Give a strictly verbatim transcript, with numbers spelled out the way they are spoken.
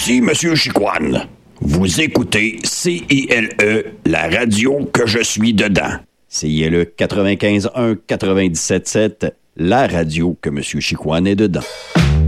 Ici Monsieur Chicoine. Vous écoutez C I L E, la radio que je suis dedans. C I L E quatre-vingt-quinze un quatre-vingt-dix-sept sept, la radio que Monsieur Chicoine est dedans.